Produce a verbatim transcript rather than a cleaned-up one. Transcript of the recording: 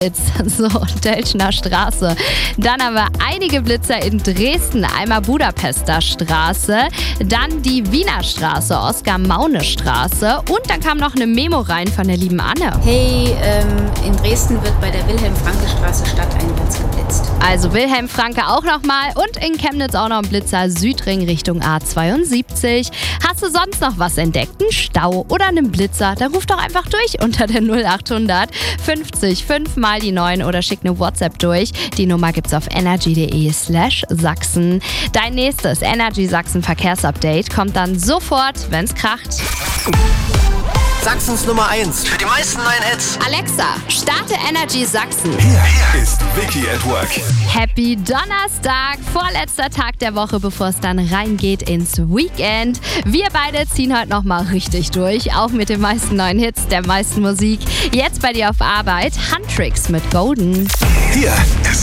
So, Delschner Straße. Dann haben wir einige Blitzer in Dresden. Einmal Budapester Straße, dann die Wiener Straße, Oskar-Maune-Straße. Und dann kam noch eine Memo rein von der lieben Anne. Hey, ähm, in Dresden wird bei der Wilhelm-Franke-Straße stadteinwärts geblitzt. Also Wilhelm Franke auch nochmal und in Chemnitz auch noch ein Blitzer Südring Richtung A zweiundsiebzig. Hast du sonst noch was entdeckt? Einen Stau oder einen Blitzer? Dann ruf doch einfach durch unter der null achthundert fünfzig fünf mal die neun oder schick eine WhatsApp durch. Die Nummer gibt's auf energy.de slash Sachsen. Dein nächstes Energy Sachsen Verkehrsupdate kommt dann sofort, wenn's kracht. Sachsens Nummer eins für die meisten neuen Hits. Alexa, starte Energy Sachsen. Hier, hier ist Vicky at Work. Happy Donnerstag, vorletzter Tag der Woche, bevor es dann reingeht ins Weekend. Wir beide ziehen heute nochmal richtig durch, auch mit den meisten neuen Hits, der meisten Musik. Jetzt bei dir auf Arbeit, Huntrix mit Golden. Hier ist